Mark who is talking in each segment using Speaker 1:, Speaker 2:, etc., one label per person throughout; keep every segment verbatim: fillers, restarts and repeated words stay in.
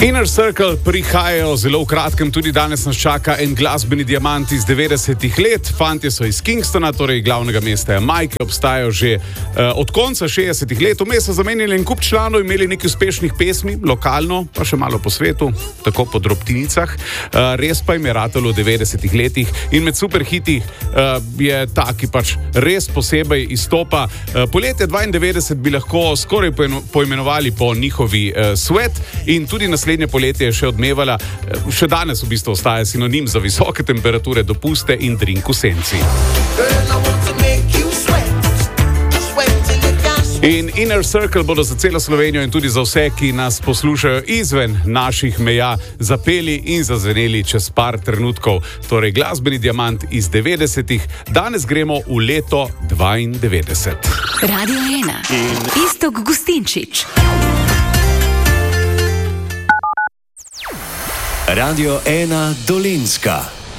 Speaker 1: Inner Circle prihajajo zelo v kratkem, tudi danes nas čaka en glasbeni diamant iz devetdesetih let. Fantje so iz Kingstona, torej glavnega mesta Jamajke, obstajajo že uh, od konca šestdesetih let. Vmes so zamenjali en kup članov, imeli nekaj uspešnih pesmi, lokalno, pa še malo po svetu, tako po drobtinicah. Uh, res pa jim je ratalo v devetdesetih letih in med superhiti uh, je ta, ki pač res posebej izstopa. Uh, poletje dvaindevetdeset bi lahko skoraj poimenovali po njihovi uh, Sweat in tudi naslednji poletje je še odmevala, še danes v bistvu ostaja sinonim za visoke temperature, dopuste in drink v senci. In Inner Circle bodo za celo Slovenijo in tudi za vse, ki nas poslušajo izven naših meja, zapeli in zazveneli čez par trenutkov. Torej glasbeni diamant iz devetdesetih, danes gremo v leto dvaindevetdeset.
Speaker 2: Radio ena in Iztok Gustinčič.
Speaker 3: Radio ena Dolenjska.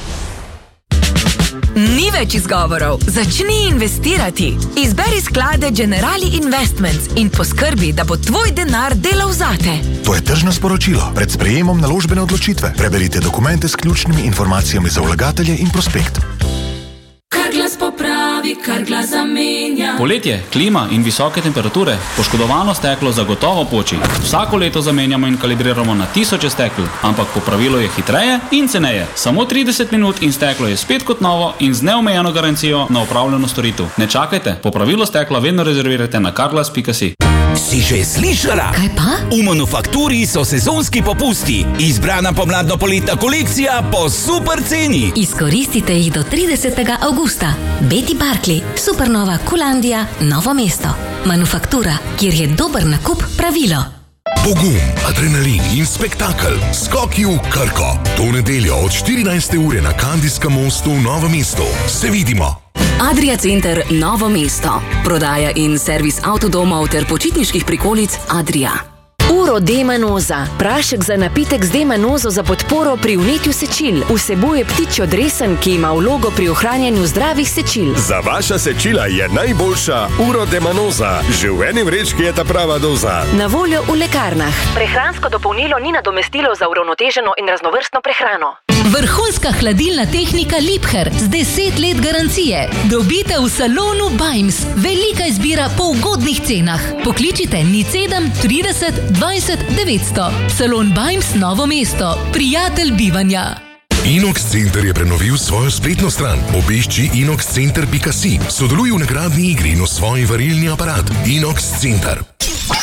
Speaker 2: Ni več izgovorov, začni investirati. Izberi sklade Generali Investments in poskrbi, da bo tvoj denar delal zate.
Speaker 4: To je tržno sporočilo. Pred sprejemom naložbene odločitve preberite dokumente s ključnimi informacijami za vlagatelje in prospekt.
Speaker 5: Kar glas popravi, kar glas zamenja.
Speaker 6: Poletje, klima in visoke temperature, poškodovano steklo zagotovo poči. Vsako leto zamenjamo in kalibriramo na tisoče stekl, ampak popravilo je hitreje in ceneje. Samo trideset minut in steklo je spet kot novo in z neomejeno garancijo na opravljeno storitev. Ne čakajte, popravilo stekla vedno rezervirajte na carglass pika si.
Speaker 3: Si že slišala?
Speaker 2: Kaj pa?
Speaker 3: V Manufakturi so sezonski popusti. Izbrana pomladno-poletna kolekcija po super ceni.
Speaker 2: Izkoristite jih do tridesetega avgusta. Betty Barkley, Supernova, Kulandija, Novo mesto. Manufaktura, kjer je dober nakup pravilo.
Speaker 7: Pogum, adrenalin in spektakel. Skoki v Krko. To nedeljo od štirinajste ure na Kandijskem mostu v Novo mesto. Se vidimo.
Speaker 8: Adria Center Novo mesto. Prodaja in servis avtodomov ter počitniških prikolic Adria.
Speaker 9: Uro D-manoza. Prašek za napitek z D-manozo za podporo pri vnetju sečil. Vsebuje ptičjo dresen, ki ima vlogo pri ohranjanju zdravih sečil.
Speaker 10: Za vaša sečila je najboljša Uro D-manoza. Že v eni vrečki je ta prava doza.
Speaker 9: Na voljo v lekarnah. Prehransko dopolnilo ni nadomestilo za uravnoteženo in raznovrstno prehrano.
Speaker 11: Vrhunska hladilna tehnika Liebherr z deset let garancije. Dobite v salonu Bimes. Velika izbira po ugodnih cenah. Pokličite nič sedem trideset dvajset devetsto. Salon Bimes Novo mesto. Prijatelj bivanja.
Speaker 7: Inox Center je prenovil svojo spletno stran. Obišči inox center pika si. Sodeluj v nagradni igri na svoj varilni aparat. Inox Center.